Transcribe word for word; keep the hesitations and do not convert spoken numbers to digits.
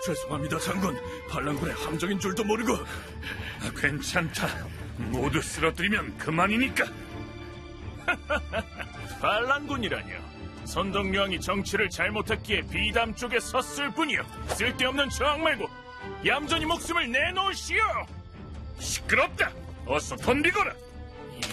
죄송합니다, 장군. 반란군의 함정인 줄도 모르고. 괜찮다. 모두 쓰러뜨리면 그만이니까. 반란군이라뇨. 선덕여왕이 정치를 잘못했기에 비담 쪽에 섰을 뿐이요. 쓸데없는 저항 말고 얌전히 목숨을 내놓으시오. 시끄럽다. 어서 덤비거라.